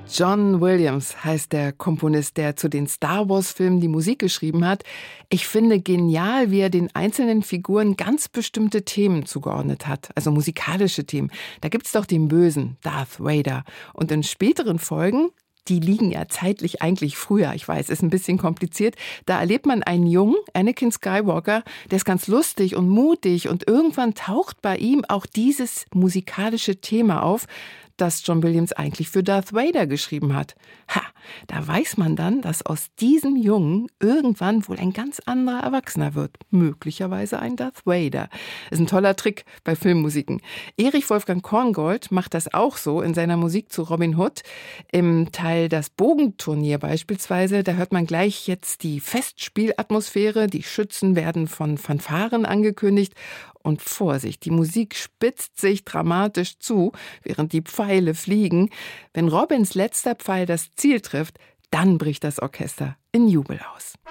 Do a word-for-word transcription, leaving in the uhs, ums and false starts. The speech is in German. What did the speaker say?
John Williams heißt der Komponist, der zu den Star-Wars-Filmen die Musik geschrieben hat. Ich finde genial, wie er den einzelnen Figuren ganz bestimmte Themen zugeordnet hat, also musikalische Themen. Da gibt's doch den Bösen, Darth Vader. Und in späteren Folgen, die liegen ja zeitlich eigentlich früher, ich weiß, ist ein bisschen kompliziert, da erlebt man einen Jungen, Anakin Skywalker, der ist ganz lustig und mutig und irgendwann taucht bei ihm auch dieses musikalische Thema auf, das John Williams eigentlich für Darth Vader geschrieben hat. Ha, da weiß man dann, dass aus diesem Jungen irgendwann wohl ein ganz anderer Erwachsener wird. Möglicherweise ein Darth Vader. Ist ein toller Trick bei Filmmusiken. Erich Wolfgang Korngold macht das auch so in seiner Musik zu Robin Hood. Im Teil Das Bogenturnier beispielsweise, da hört man gleich jetzt die Festspielatmosphäre. Die Schützen werden von Fanfaren angekündigt. Und Vorsicht, die Musik spitzt sich dramatisch zu, während die Pfeile fliegen. Wenn Robins letzter Pfeil das Ziel trifft, dann bricht das Orchester in Jubel aus.